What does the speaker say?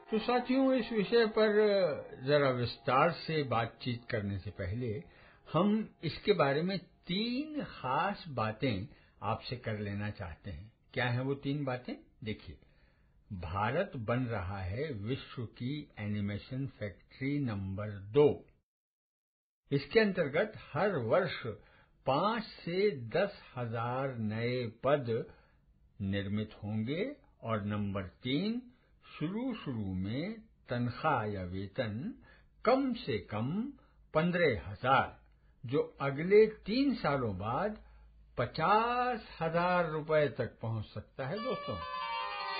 तो साथियों, इस विषय पर जरा विस्तार से बातचीत करने से पहले हम इसके बारे में 3 खास बातें आपसे कर लेना चाहते हैं। क्या हैं वो 3 बातें? देखिए, भारत बन रहा है विश्व की एनिमेशन फैक्ट्री नंबर 2। इसके अंतर्गत हर वर्ष 5 से 10 हजार नए पद निर्मित होंगे और नंबर 3, शुरू में तनख्वाह या वेतन कम से कम 15,000, जो अगले 3 सालों बाद 50,000 रुपए तक पहुंच सकता है। दोस्तों,